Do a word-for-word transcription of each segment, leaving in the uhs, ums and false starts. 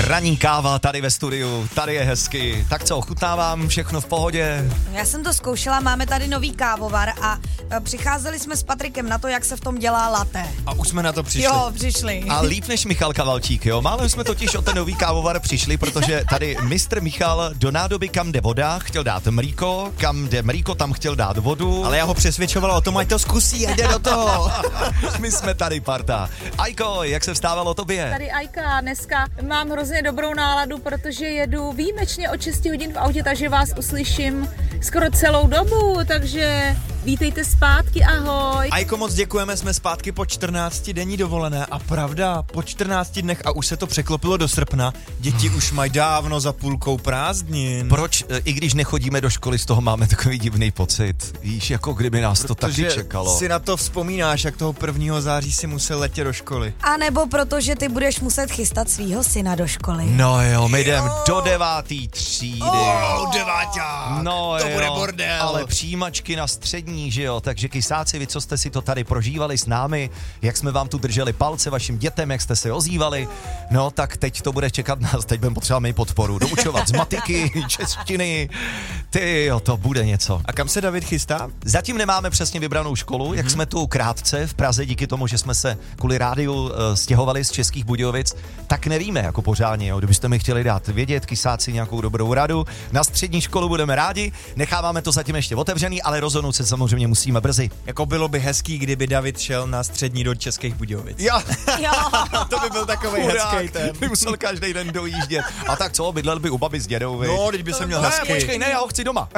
Ranní káva tady ve studiu, tady je hezky. Tak co, chutnávám, všechno v pohodě? Já jsem to zkoušela, máme tady nový kávovar a přicházeli jsme s Patrikem na to, jak se v tom dělá latte. A už jsme na to přišli. Jo, přišli. A líp než Michal Kavalčík, jo? Málem jsme totiž o ten nový kávovar přišli, protože tady mistr Michal do nádoby, kam jde voda, chtěl dát mlíko, kam jde mlíko, tam chtěl dát vodu. Ale já ho přesvědčovala o tom, ať to zkusí a jde do toho. My jsme tady parta. Ajko, jak se vstávalo tobě? Tady Ajka, dneska mám hrozně dobrou náladu, protože jedu výjimečně od šest hodin v autě, takže vás uslyším skoro celou dobu, takže vítejte zpátky, ahoj. Ajko, moc děkujeme, jsme zpátky po čtrnácti denní dovolené a pravda, po čtrnácti dnech a už se to překlopilo do srpna, děti už mají dávno za půlkou prázdnin. Proč, i když nechodíme do školy, z toho máme takový divný pocit? Víš, jako kdyby nás to Protože taky čekalo. si na to vzpomínáš, jak toho prvního září si musel letět do školy. A nebo protože ty budeš muset chystat svýho syna do školy. No jo, my jdem do devátý třídy. Oh, deváťák, no to jo, bude bordel. Ale přijímačky na střední, že jo, takže kysáci, vy, co jste si to tady prožívali s námi, jak jsme vám tu drželi palce vašim dětem, jak jste se ozývali, no tak teď to bude čekat nás, teď budeme potřebovat mít podporu, doučovat z matiky, češtiny, ty jo, to bude něco. A kam se David chystá? Zatím nemáme přesně vybranou školu, jak jsme tu krátce v Praze, díky tomu, že jsme se kvůli rádiu uh, stěhovali z Českých Budějovic, tak nevíme jako pořádně, jo. Kdybyste mi chtěli dát vědět, kysáci, nějakou dobrou radu, na střední školu budeme rádi, necháváme to zatím ještě otevřený, ale rozhodnout se samozřejmě musíme brzy. Jako bylo by hezký, kdyby David šel na střední do Českých Budějovic. Jo, Jo. To by byl takovej chudák, hezký ten. by musel každý den dojíždět. A tak co, bydlel by u babi s dědou, vy? No, teď by se měl Ne, hezký. počkej, ne, já ho chci doma.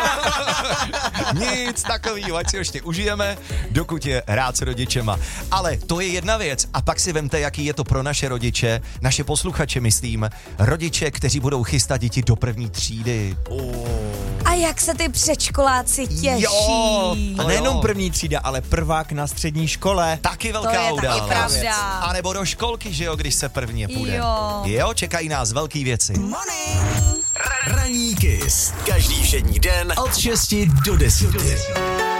Nic takovýho, ať si ještě užijeme, dokud je rád s rodičema. Ale to je jedna věc. A pak si vemte, jaký je to pro naše rodiče, naše posluchače, myslím, rodiče, kteří budou chystat děti do první třídy. Oh. A jak se ty předškoláci těší. Jo. A nejenom první třída, ale prvák na střední škole. Taky velká To je taky událost. pravda. A nebo do školky, že jo, když se prvně půjde. Jo. Jo, čekají nás velký věci. Ranní Kiss. Každý všední den od šesti do deseti.